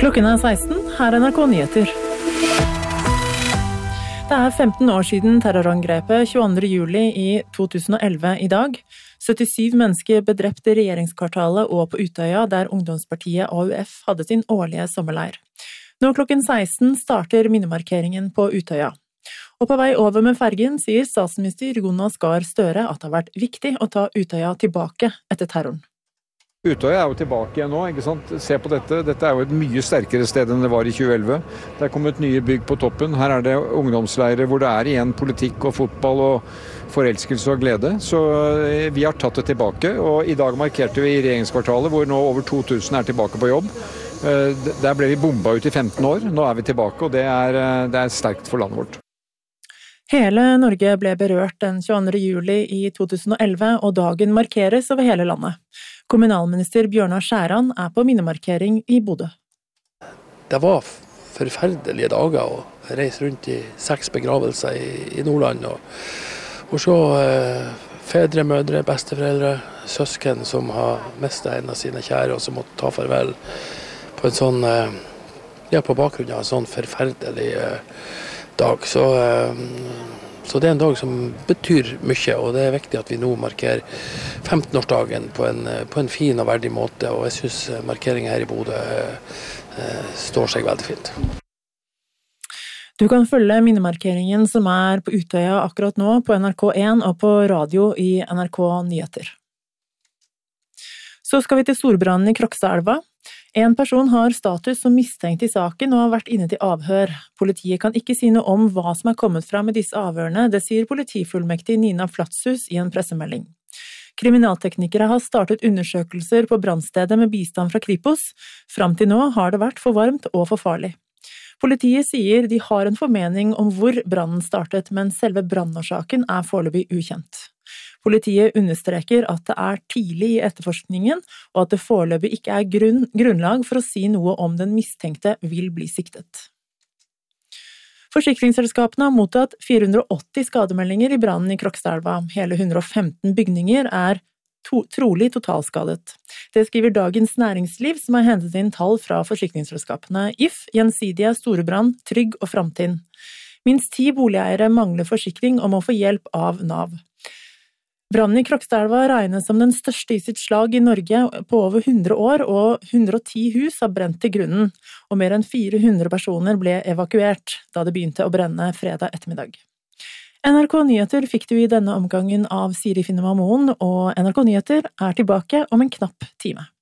Klokken 16, her er NRK Nyheter. Det er 15 år siden terrorangrepet 22. juli i 2011 i dag. 77 mennesker bedrept i regjeringskvartalet og på Utøya, der ungdomspartiet AUF hadde sin årlige sommerleir. Nå klokken 16 starter minnemarkeringen på Utøya. Og på vei over med fergen sier statsminister Jonas Gahr Støre at det har vært viktig å ta Utøya tilbake etter terroren. Utøya er jo tilbake igjen nå, ikke sant? Se på dette. Dette er jo et mye sterkere sted enn det var i 2011. Det er kommet nye bygg på toppen. Her er det ungdomsleirer hvor det er igjen politikk og fotball og forelskelse og glede. Så vi har tatt det tilbake, og i dag markerte vi i regjeringskvartalet hvor nå over 2000 er tilbake på jobb. Der ble vi bomba ut i 15 år. Nå er vi tilbake, og det er sterkt for landet vårt. Hele Norge ble berørt den 22. juli i 2011, og dagen markeres over hele landet. Kommunalminister Bjørnar Skjæran er på minnemarkering i Bodø. Det var forferdelige dager å reise rundt i 6 begravelser i Nordland og se fedre, mødre, besteforeldre, søsken som har mistet en av sine kjære og som måtte ta farvel på en sånn, på bakgrunn av en sånn forferdelig dag. Så det er en dag som betyr mye, og det er viktig at vi nå markerer 15-årsdagen på en fin og verdig måte, og jeg synes markeringen her i Bodø står seg veldig fint. Du kan følge minnemarkeringen som er på Utøya akkurat nå på NRK1 og på radio i NRK Nyheter. Så skal vi til storbrannen i Krokstadelva. En person har status som mistenkt i saken og har vært inne til avhør. Politiet kan ikke si noe om hva som er kommet fra med disse avhørene, det sier politifullmektig Nina Flatshus i en pressemelding. Kriminalteknikere har startet undersøkelser på brannstedet med bistand fra Kripos. Fram til nå har det vært for varmt og for farlig. Politiet sier de har en formening om hvor brannen startet, men selve brannårsaken er foreløpig ukjent. Politiet understreker at det er tidlig i etterforskningen, og at det foreløpig ikke er grunnlag for å si noe om den mistenkte vil bli siktet. Forsikringsselskapene har mottatt 480 skademeldinger i brannen i Krokstadelva. Hele 115 bygninger er trolig totalskadet. Det skriver Dagens Næringsliv, som har hentet inn tall fra forsikringsselskapene If, Gjensidige, Storebrand, Trygg og Framtid. Minst 10 boligeiere mangler forsikring og må få hjelp av Nav. Brannen i Krokstadelva regnes som den største i sitt slag i Norge på over 100 år, og 110 hus har brent til grunnen, og mer enn 400 personer ble evakuert da det begynte å brenne fredag ettermiddag. NRK Nyheter fikk du i denne omgangen av Siri Finnema Moen, og NRK Nyheter er tilbake om en knapp time.